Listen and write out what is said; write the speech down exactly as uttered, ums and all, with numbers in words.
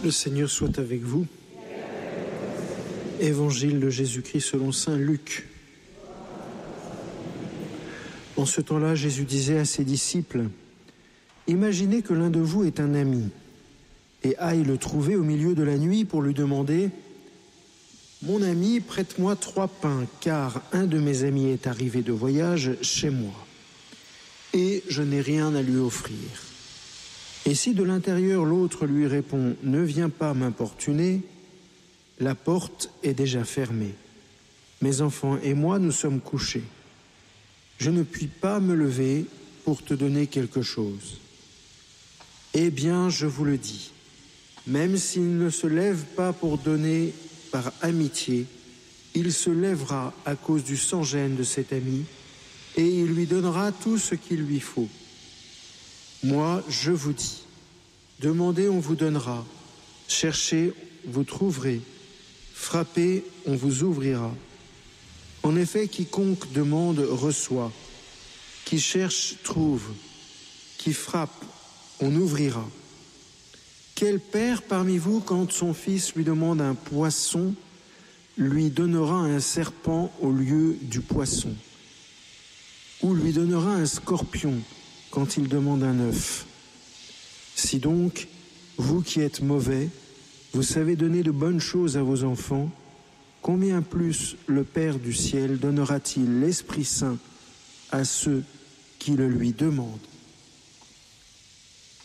Le Seigneur soit avec vous. Évangile de Jésus-Christ selon saint Luc. En ce temps-là, Jésus disait à ses disciples : « Imaginez que l'un de vous est un ami et aille le trouver au milieu de la nuit pour lui demander : « Mon ami, prête-moi trois pains, car un de mes amis est arrivé de voyage chez moi, et je n'ai rien à lui offrir. » Et si de l'intérieur l'autre lui répond : « Ne viens pas m'importuner », la porte est déjà fermée. Mes enfants et moi, nous sommes couchés. Je ne puis pas me lever pour te donner quelque chose. Eh bien, je vous le dis, même s'il ne se lève pas pour donner par amitié, il se lèvera à cause du sans-gêne de cet ami et il lui donnera tout ce qu'il lui faut. Moi, je vous dis, demandez, on vous donnera, cherchez, vous trouverez, frappez, on vous ouvrira. En effet, quiconque demande reçoit, qui cherche trouve, qui frappe, on ouvrira. Quel père parmi vous, quand son fils lui demande un poisson, lui donnera un serpent au lieu du poisson? Ou lui donnera un scorpion quand il demande un œuf? Si donc, vous qui êtes mauvais, vous savez donner de bonnes choses à vos enfants, combien plus le Père du ciel donnera-t-il l'Esprit Saint à ceux qui le lui demandent?